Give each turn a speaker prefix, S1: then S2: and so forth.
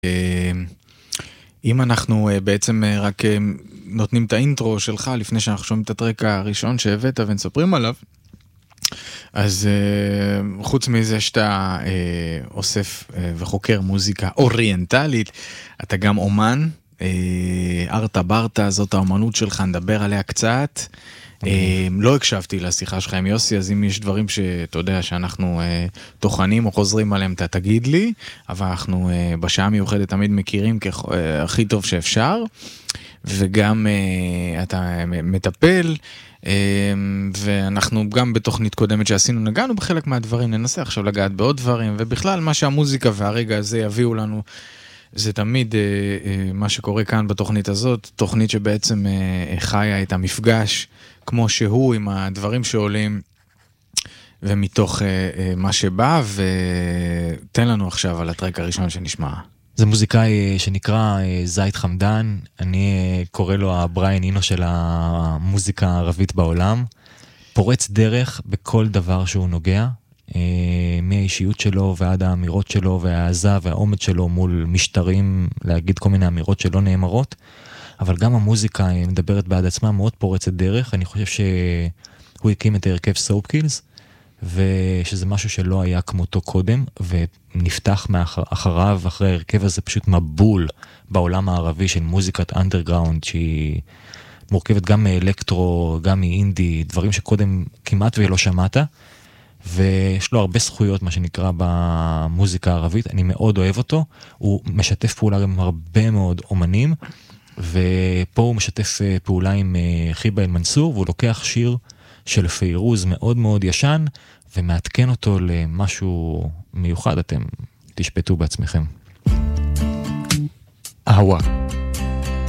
S1: אם אנחנו בעצם רק נותנים את האינטרו שלך לפני שאנחנו שומעים את הטרק הראשון שהבאת ונספרים עליו, אז חוץ מזה שאתה אוסף וחוקר מוזיקה אוריינטלית, אתה גם אומן, ארטה ברטה, זאת האומנות שלך, נדבר עליה קצת. לא הקשבתי לשיחה שלך עם יוסי, אז אם יש דברים שאתה יודע שאנחנו תוכנים או חוזרים עליהם, אתה תגיד לי, אבל אנחנו בשעה מיוחדת תמיד מכירים הכי טוב שאפשר, וגם אתה מטפל, ואנחנו גם בתוכנית קודמת שעשינו, נגענו בחלק מהדברים, ננסה עכשיו לגעת בעוד דברים, ובכלל מה שהמוזיקה והרגע הזה יביאו לנו, זה תמיד מה שקורה כאן בתוכנית הזאת, תוכנית שבעצם חיה את המפגש כמו שהוא עם הדברים שעולים ומתוך מה שבא, ותן לנו עכשיו על הטרק הראשון שנשמע.
S2: זה מוזיקאי שנקרא זית חמדן, אני קורא לו הבריין אינו של המוזיקה הערבית בעולם, פורץ דרך בכל דבר שהוא נוגע, מהאישיות שלו ועד האמירות שלו והעזה והעומד שלו מול משטרים, להגיד כל מיני אמירות שלא נאמרות, אבל גם המוזיקה מדברת בעד עצמה, מאוד פורצת דרך. אני חושב שהוא הקים את הרכב סופקילס, ושזה משהו שלא היה כמותו קודם, ונפתח אחריו, אחרי הרכב הזה פשוט מבול בעולם הערבי של מוזיקת אנדרגראונד, שהיא מורכבת גם מאלקטרו, גם מאינדי, דברים שקודם כמעט ולא שמעת, ויש לו הרבה זכויות, מה שנקרא, במוזיקה הערבית. אני מאוד אוהב אותו, הוא משתף פעולה עם הרבה מאוד אומנים, ופה הוא משתף פעולה עם חיבה אל-מנסור, והוא לוקח שיר של פיירוז מאוד מאוד ישן, ומעדכן אותו למשהו מיוחד, אתם תשפטו בעצמכם.
S1: אהווה.